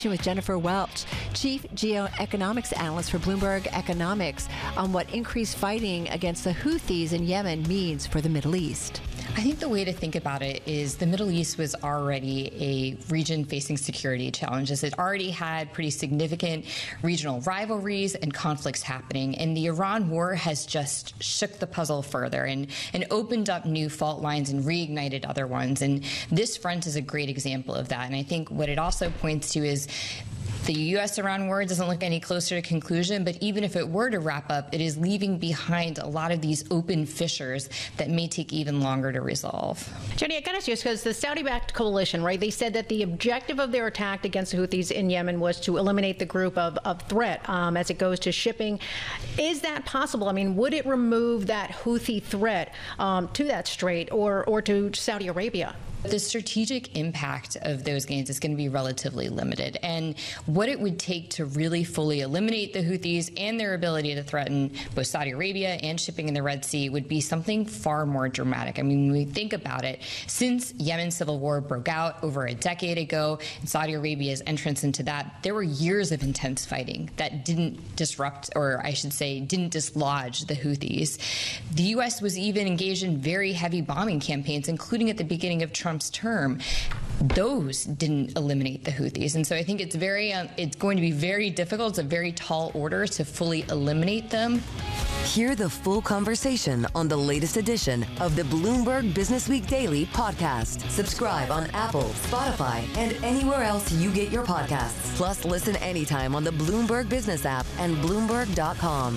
With Jennifer Welch, Chief Geoeconomics Analyst for Bloomberg Economics, on what increased fighting against the Houthis in Yemen means for the Middle East. I think the way to think about it is the Middle East was already a region facing security challenges. It already had pretty significant regional rivalries and conflicts happening. And the Iran war has just shook the puzzle further and opened up new fault lines and reignited other ones. And this front is a great example of that. And I think what it also points to is the U.S.-Iran war doesn't look any closer to conclusion, but even if it were to wrap up, it is leaving behind a lot of these open fissures that may take even longer to resolve. Jenny, I got to ask you, because the Saudi-backed coalition, right, they said that the objective of their attack against the Houthis in Yemen was to eliminate the group of threat as it goes to shipping. Is that possible? I mean, would it remove that Houthi threat to that strait or to Saudi Arabia? The strategic impact of those gains is going to be relatively limited. And what it would take to really fully eliminate the Houthis and their ability to threaten both Saudi Arabia and shipping in the Red Sea would be something far more dramatic. I mean, when we think about it, since Yemen's civil war broke out over a decade ago and Saudi Arabia's entrance into that, there were years of intense fighting that didn't disrupt, or I should say, didn't dislodge the Houthis. The U.S. was even engaged in very heavy bombing campaigns, including at the beginning of Trump's term. Those didn't eliminate the Houthis. And so I think it's going to be very difficult. It's a very tall order to fully eliminate them. Hear the full conversation on the latest edition of the Bloomberg Businessweek Daily podcast. Subscribe on Apple, Spotify, and anywhere else you get your podcasts. Plus, listen anytime on the Bloomberg Business app and Bloomberg.com.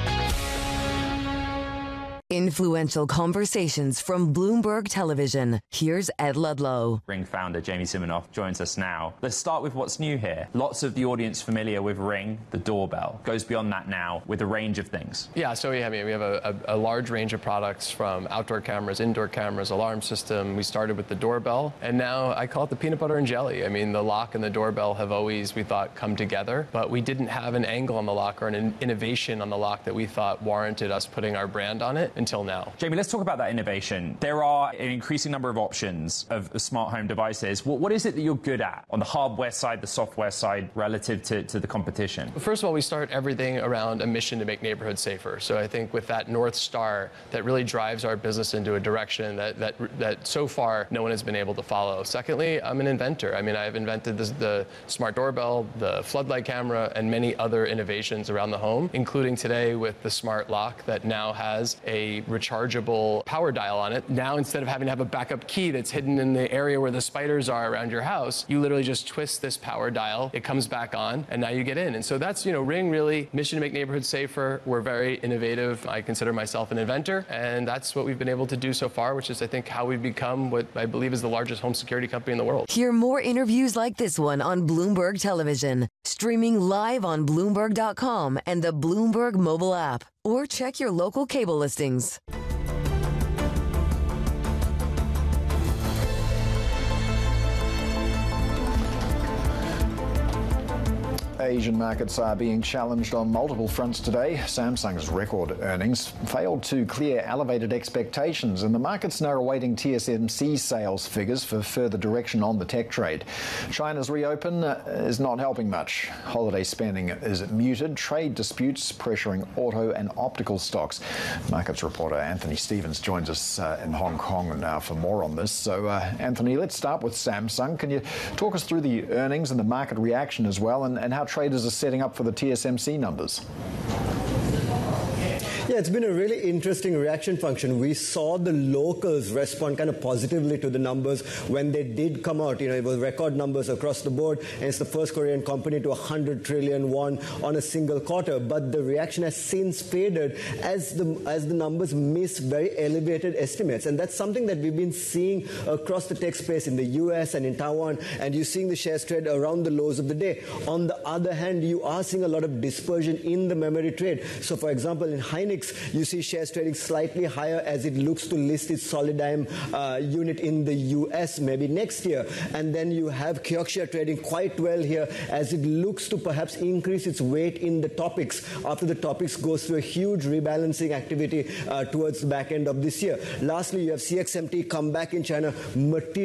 Influential conversations from Bloomberg Television. Here's Ed Ludlow. Ring founder Jamie Siminoff joins us now. Let's start with what's new here. Lots of the audience familiar with Ring, the doorbell. Goes beyond that now with a range of things. Yeah, so we have a large range of products, from outdoor cameras, indoor cameras, alarm system. We started with the doorbell, and now I call it the peanut butter and jelly. I mean, the lock and the doorbell have always, we thought, come together, but we didn't have an angle on the lock or an innovation on the lock that we thought warranted us putting our brand on it until now. Jamie, let's talk about that innovation. There are an increasing number of options of smart home devices. What is it that you're good at on the hardware side, the software side, relative to the competition? First of all, we start everything around a mission to make neighborhoods safer. So I think with that North Star, that really drives our business into a direction that so far no one has been able to follow. Secondly, I'm an inventor. I mean, I've invented the smart doorbell, the floodlight camera, and many other innovations around the home, including today with the smart lock that now has a rechargeable power dial on it. Now, instead of having to have a backup key that's hidden in the area where the spiders are around your house, you literally just twist this power dial, it comes back on, and now you get in. And so that's, Ring really, mission to make neighborhoods safer. We're very innovative. I consider myself an inventor, and that's what we've been able to do so far, which is, I think, how we've become what I believe is the largest home security company in the world. Hear more interviews like this one on Bloomberg Television, streaming live on Bloomberg.com and the Bloomberg mobile app, or check your local cable listings. Asian markets are being challenged on multiple fronts today. Samsung's record earnings failed to clear elevated expectations, and the market's now awaiting TSMC sales figures for further direction on the tech trade. China's reopen is not helping much. Holiday spending is muted. Trade disputes pressuring auto and optical stocks. Markets reporter Anthony Stevens joins us in Hong Kong now for more on this. So, Anthony, let's start with Samsung. Can you talk us through the earnings and the market reaction as well, and how traders are setting up for the TSMC numbers? Yeah, it's been a really interesting reaction function. We saw the locals respond kind of positively to the numbers when they did come out. It was record numbers across the board, and it's the first Korean company to 100 trillion won on a single quarter. But the reaction has since faded as the numbers miss very elevated estimates. And that's something that we've been seeing across the tech space in the US and in Taiwan, and you're seeing the shares trade around the lows of the day. On the other hand, you are seeing a lot of dispersion in the memory trade. So, for example, in Hynix, you see shares trading slightly higher as it looks to list its Solidigm unit in the US maybe next year. And then you have Kioxia trading quite well here as it looks to perhaps increase its weight in the topics after the topics goes through a huge rebalancing activity towards the back end of this year. Lastly, you have CXMT come back in China.